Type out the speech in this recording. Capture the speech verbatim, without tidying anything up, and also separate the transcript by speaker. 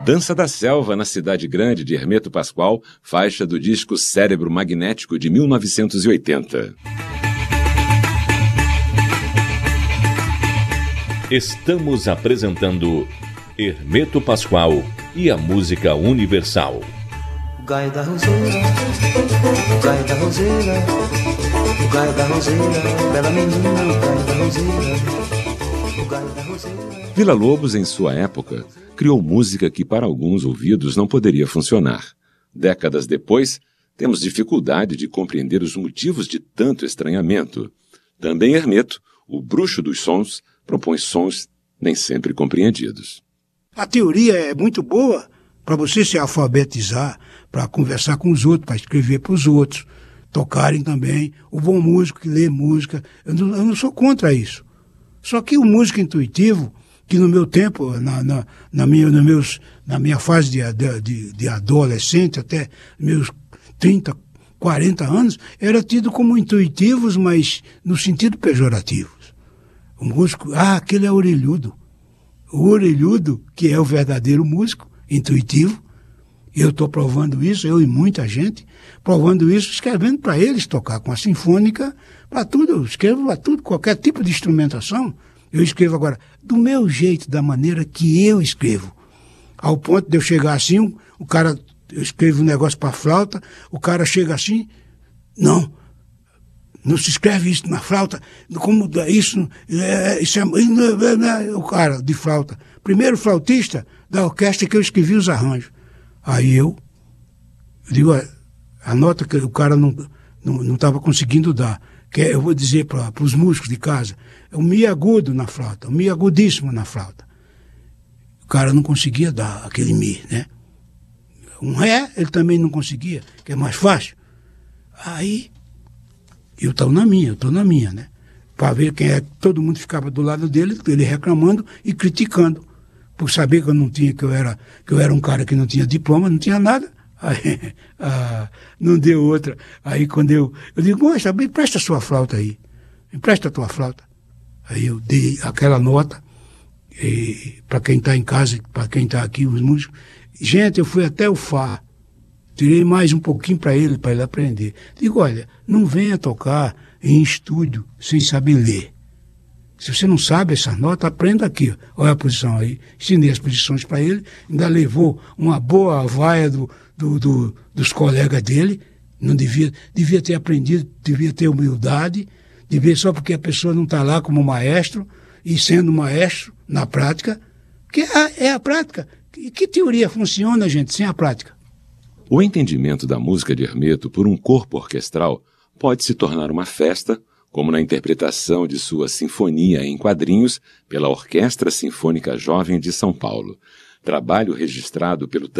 Speaker 1: Dança da Selva, na Cidade Grande, de Hermeto Pascoal, faixa do disco Cérebro Magnético, de mil novecentos e oitenta.
Speaker 2: Estamos apresentando Hermeto Pascoal e a música universal.
Speaker 3: O gai da roseira, o gai da roseira, o gai da roseira, bela menina, o gai da roseira, o gai da roseira.
Speaker 1: Villa-Lobos, em sua época, criou música que para alguns ouvidos não poderia funcionar. Décadas depois, temos dificuldade de compreender os motivos de tanto estranhamento. Também Hermeto, o bruxo dos sons, propõe sons nem sempre compreendidos.
Speaker 4: A teoria é muito boa para você se alfabetizar, para conversar com os outros, para escrever para os outros, tocarem também. O bom músico que lê música, eu não, eu não sou contra isso. Só que o músico intuitivo, que no meu tempo, na, na, na, minha, no meus, na minha fase de, de, de adolescente, até meus trinta, quarenta anos, era tido como intuitivos, mas no sentido pejorativo. O músico, ah, aquele é orelhudo. O orelhudo, que é o verdadeiro músico, intuitivo, eu estou provando isso, eu e muita gente, provando isso, escrevendo para eles tocar com a sinfônica, para tudo, eu escrevo para tudo, qualquer tipo de instrumentação. Eu escrevo agora do meu jeito, da maneira que eu escrevo. Ao ponto de eu chegar assim, o cara, eu escrevo um negócio para flauta, o cara chega assim, não, não se escreve isso na flauta, como isso, é, isso é, o cara de flauta, primeiro flautista da orquestra que eu escrevi os arranjos. Aí eu, eu digo, a nota que o cara não não estava conseguindo dar, que eu vou dizer para os músicos de casa, é um mi agudo na flauta, um mi agudíssimo na flauta. O cara não conseguia dar aquele mi, né? Um ré ele também não conseguia, que é mais fácil. Aí eu estou na minha, eu estou na minha, né? Para ver quem é, todo mundo ficava do lado dele, ele reclamando e criticando, por saber que eu não tinha, que eu era, que eu era um cara que não tinha diploma, não tinha nada. Aí, ah, não deu outra. Aí quando eu, eu digo, moça, me empresta a sua flauta aí, empresta a tua flauta. Aí eu dei aquela nota, para quem está em casa, para quem está aqui, os músicos. Gente, eu fui até o Fá, tirei mais um pouquinho para ele, para ele aprender. Digo, olha, não venha tocar em estúdio sem saber ler. Se você não sabe essa nota, aprenda aqui. Olha a posição aí. Ensinei as posições para ele, ainda levou uma boa vaia do, do, do, dos colegas dele. Não devia, devia ter aprendido, devia ter humildade, devia só porque a pessoa não está lá como maestro, e sendo maestro na prática, que é, é a prática. Que, que teoria funciona, gente, sem a prática?
Speaker 1: O entendimento da música de Hermeto por um corpo orquestral pode se tornar uma festa, como na interpretação de sua Sinfonia em Quadrinhos pela Orquestra Sinfônica Jovem de São Paulo, trabalho registrado pelo